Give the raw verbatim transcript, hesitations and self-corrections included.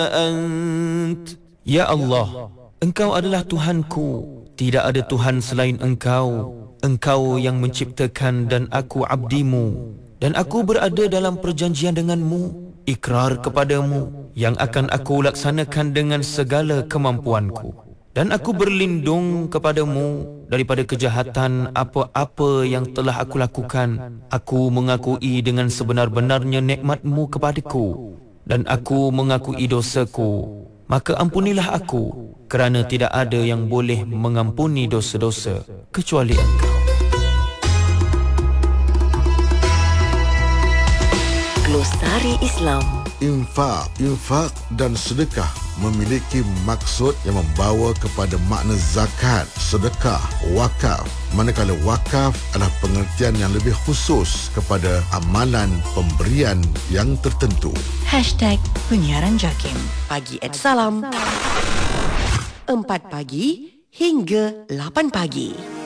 أنت Ya Allah, Engkau adalah Tuhanku, tidak ada Tuhan selain Engkau. Engkau yang menciptakan dan aku abdimu, dan aku berada dalam perjanjian denganmu, ikrar kepadamu yang akan aku laksanakan dengan segala kemampuanku. Dan aku berlindung kepadamu daripada kejahatan apa-apa yang telah aku lakukan. Aku mengakui dengan sebenar-benarnya nikmat-Mu kepadaku, dan aku mengakui dosaku. Maka ampunilah aku, kerana tidak ada yang boleh mengampuni dosa-dosa kecuali Engkau. Glosari Islam. Infak, infak dan sedekah memiliki maksud yang membawa kepada makna zakat, sedekah, wakaf. Manakala wakaf adalah pengertian yang lebih khusus kepada amalan pemberian yang tertentu. Hashtag Penyiaran Jakim. Pagi at Salam. Empat pagi hingga lapan pagi.